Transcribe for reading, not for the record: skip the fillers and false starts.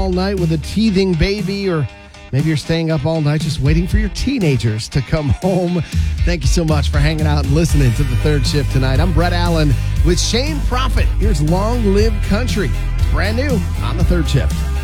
all night with a teething baby, or maybe you're staying up all night just waiting for your teenagers to come home. Thank you so much for hanging out and listening to The Third Shift tonight. I'm Brett Allen with Shane Prophet. Here's Long Live Country. It's brand new on The Third Shift.